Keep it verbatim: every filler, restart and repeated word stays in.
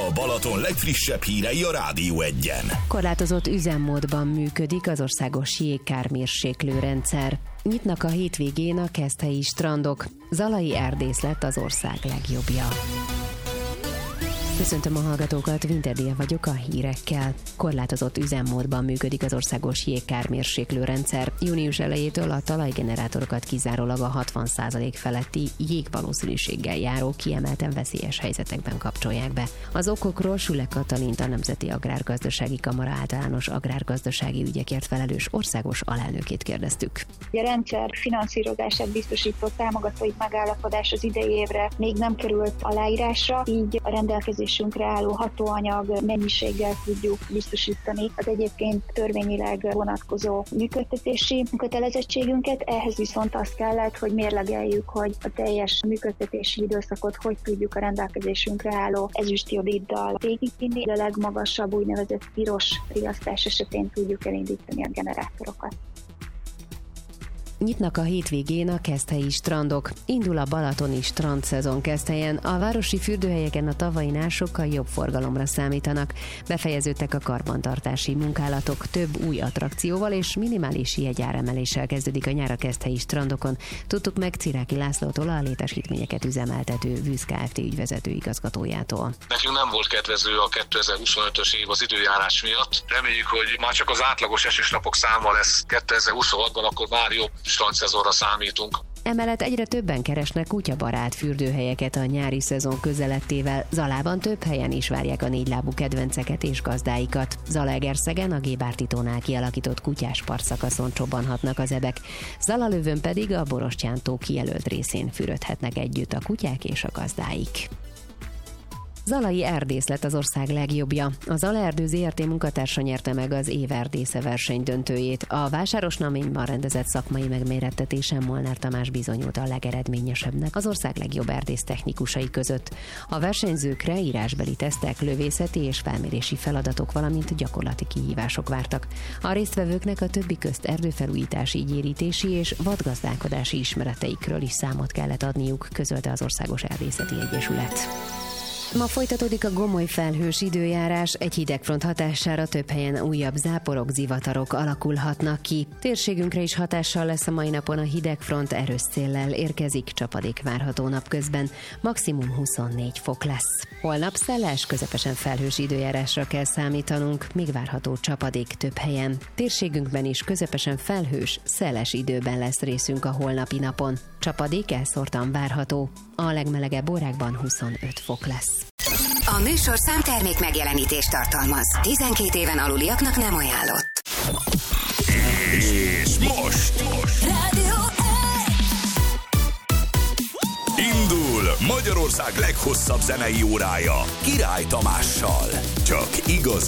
A Balaton legfrissebb hírei a Rádió Egyen. Korlátozott üzemmódban működik az országos jégkármérséklő rendszer. Nyitnak a hétvégén a keszthelyi strandok. Zalai erdész lett az ország legjobbja. Köszöntöm a hallgatókat, Winterdia vagyok a hírekkel. Korlátozott üzemmódban működik az országos jégkármérséklő rendszer. Június elejétől a talajgenerátorokat kizárólag a hatvan százalék feletti jégvalószínűséggel járó kiemelten veszélyes helyzetekben kapcsolják be. Az okokról Süle Katalint, a Nemzeti Agrárgazdasági Kamara általános agrárgazdasági ügyekért felelős országos alelnökét kérdeztük. A rendszer finanszírozását biztosító támogatói megállapodás az idei évre még nem került aláírásra, így a rendelkezésünkre álló hatóanyag mennyiséggel tudjuk biztosítani az egyébként törvényileg vonatkozó működtetési kötelezettségünket. Ehhez viszont azt kellett, hogy mérlegeljük, hogy a teljes működtetési időszakot hogy tudjuk a rendelkezésünkre álló ezüstjodiddal végigvinni. A legmagasabb úgynevezett piros riasztás esetén tudjuk elindítani a generátorokat. Nyitnak a hétvégén a keszthelyi strandok. Indul a balatoni strandszezon Keszthelyen. A városi fürdőhelyeken a tavainál sokkal jobb forgalomra számítanak. Befejeződtek a karbantartási munkálatok, több új attrakcióval és minimális jegyáremeléssel kezdődik a nyár a keszthelyi strandokon. Tudtuk meg Ciráki Lászlótól, a létesítményeket üzemeltető Vűz Kft. Ügyvezető igazgatójától. Nekünk nem volt kedvező a kétezer-huszonötös év az időjárás miatt. Reméljük, hogy már csak az átlagos esősnapok száma lesz kétezer-huszonhatban, akkor már jobb strandszezonra számítunk. Emellett egyre többen keresnek kutyabarát fürdőhelyeket a nyári szezon közelettével. Zalában több helyen is várják a négylábú kedvenceket és gazdáikat. Zalaegerszegen a Gébártitónál kialakított kutyás partszakaszon csobbanhatnak az ebek. Zalalövön pedig a Borostyán-tó kijelölt részén fürödhetnek együtt a kutyák és a gazdáik. Zalai erdész lett az ország legjobbja. A Zalaerdő zé er té munkatársa nyerte meg az év erdésze verseny döntőjét. A Vásárosnaményban rendezett szakmai megmérettetésen Molnár Tamás bizonyult a legeredményesebbnek az ország legjobb erdész technikusai között. A versenyzőkre írásbeli tesztek, lövészeti és felmérési feladatok, valamint gyakorlati kihívások vártak. A résztvevőknek a többi közt erdőfelújítási, gyérítési és vadgazdálkodási ismereteikről is számot kellett adniuk, közölte az Országos Erdészeti Egyesület. Ma folytatódik a gomoly felhős időjárás, egy hidegfront hatására több helyen újabb záporok, zivatarok alakulhatnak ki. Térségünkre is hatással lesz a mai napon a hidegfront, erős széllel érkezik, csapadék várható napközben, maximum huszonnégy fok lesz. Holnap szeles, közepesen felhős időjárásra kell számítanunk, még várható csapadék több helyen. Térségünkben is közepesen felhős, szeles időben lesz részünk a holnapi napon. Csapadék elszórtan várható, a legmelegebb órákban huszonöt fok lesz. A műsorszám termék megjelenítést tartalmaz. tizenkét éven aluliaknak nem ajánlott. És most, most. Rádió Indul Magyarország leghosszabb zenei órája Király Tamással. Csak igaz.